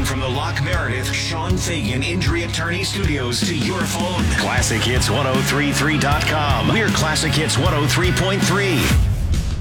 Broadcasting from the Lock Meredith Sean Fagan Injury Attorney Studios to your phone. ClassicHits1033.com. We're Classic Hits 103.3.